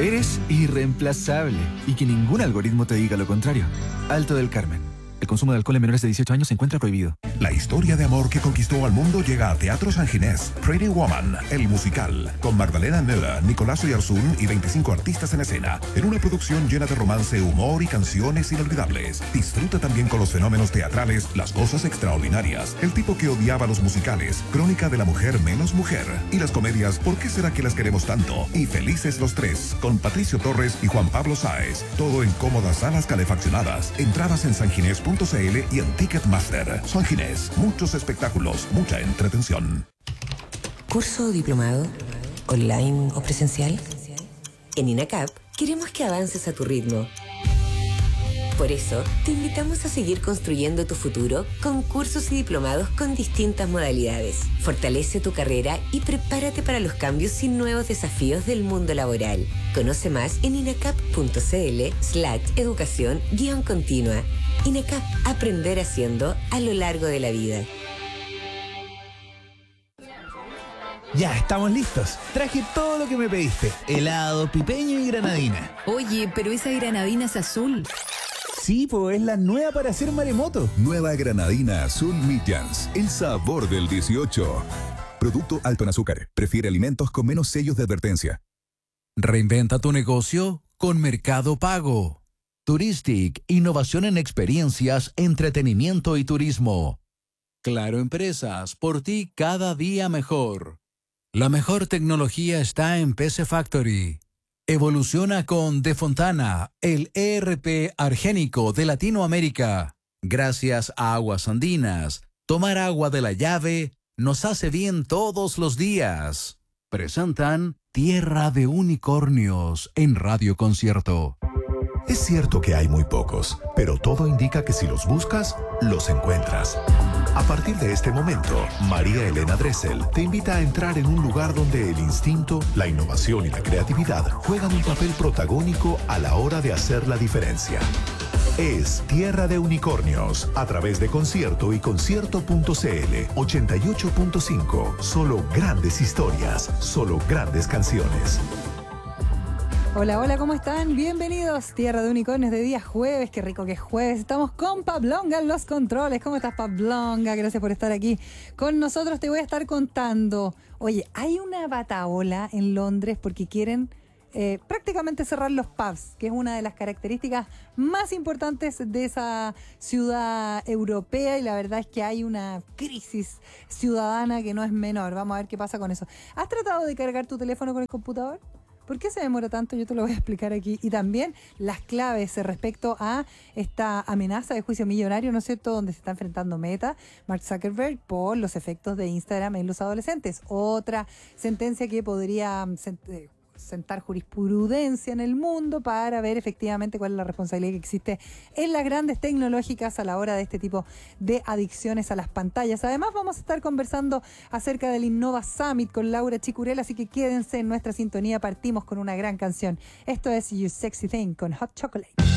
Eres irreemplazable y que ningún algoritmo te diga lo contrario. Alto del Carmen. El consumo de alcohol en menores de 18 años se encuentra prohibido. La historia de amor que conquistó al mundo llega a Teatro San Ginés. Pretty Woman, el musical, con Magdalena Müller, Nicolás Oyarzún y 25 artistas en escena, en una producción llena de romance, humor y canciones inolvidables. Disfruta también con los fenómenos teatrales, las cosas extraordinarias, el tipo que odiaba los musicales, Crónica de la mujer menos mujer, y las comedias ¿Por qué será que las queremos tanto? Y Felices los tres, con Patricio Torres y Juan Pablo Sáez. Todo en cómodas salas calefaccionadas. Entradas en sanginés.cl y en Ticketmaster. San Ginés, muchos espectáculos, mucha entretención. ¿Curso o diplomado? ¿Online o presencial? En INACAP queremos que avances a tu ritmo. Por eso, te invitamos a seguir construyendo tu futuro con cursos y diplomados con distintas modalidades. Fortalece tu carrera y prepárate para los cambios y nuevos desafíos del mundo laboral. Conoce más en inacap.cl/educación-continua. INACAP, aprender haciendo a lo largo de la vida. Ya, estamos listos. Traje todo lo que me pediste. Helado, pipeño y granadina. Oye, pero esa granadina es azul. Sí, pues es la nueva para hacer maremoto. Nueva granadina azul Midjans. El sabor del 18. Producto alto en azúcar. Prefiere alimentos con menos sellos de advertencia. Reinventa tu negocio con Mercado Pago. Turistic, innovación en experiencias, entretenimiento y turismo. Claro Empresas, por ti cada día mejor. La mejor tecnología está en PC Factory. Evoluciona con De Fontana, el ERP argénico de Latinoamérica. Gracias a Aguas Andinas, tomar agua de la llave nos hace bien todos los días. Presentan Tierra de Unicornios en Radio Concierto. Es cierto que hay muy pocos, pero todo indica que si los buscas, los encuentras. A partir de este momento, María Elena Dressel te invita a entrar en un lugar donde el instinto, la innovación y la creatividad juegan un papel protagónico a la hora de hacer la diferencia. Es Tierra de Unicornios, a través de Concierto y Concierto.cl 88.5. Solo grandes historias, solo grandes canciones. Hola, hola, ¿cómo están? Bienvenidos, Tierra de Unicornios de día jueves. Qué rico que es jueves. Estamos con Pablonga en los controles. ¿Cómo estás, Pablonga? Gracias por estar aquí con nosotros. Te voy a estar contando. Oye, hay una batahola en Londres porque quieren prácticamente cerrar los pubs, que es una de las características más importantes de esa ciudad europea, y la verdad es que hay una crisis ciudadana que no es menor. Vamos a ver qué pasa con eso. ¿Has tratado de cargar tu teléfono con el computador? ¿Por qué se demora tanto? Yo te lo voy a explicar aquí. Y también las claves respecto a esta amenaza de juicio millonario, ¿no es cierto?, donde se está enfrentando Meta, Mark Zuckerberg, por los efectos de Instagram en los adolescentes. Otra sentencia que podría sentar jurisprudencia en el mundo para ver efectivamente cuál es la responsabilidad que existe en las grandes tecnológicas a la hora de este tipo de adicciones a las pantallas. Además, vamos a estar conversando acerca del Innova Summit con Laura Chicurel, así que quédense en nuestra sintonía. Partimos con una gran canción. Esto es You Sexy Thing con Hot Chocolate.